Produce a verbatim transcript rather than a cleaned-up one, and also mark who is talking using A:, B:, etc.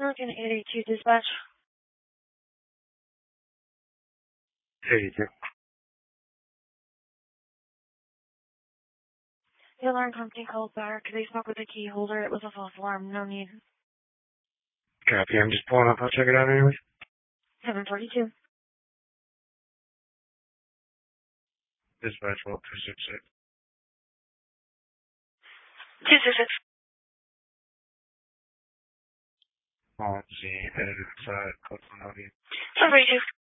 A: American eight eighty-two dispatch.
B: eighty-two.
A: The alarm company called back. They spoke with the key holder. It was a false alarm. No need.
B: Copy. I'm just pulling up. I'll check it out anyway.
A: seven forty-two.
B: Dispatch, well, two six six.
A: two six six.
B: On the edit side, code from audio.
A: seven forty-two.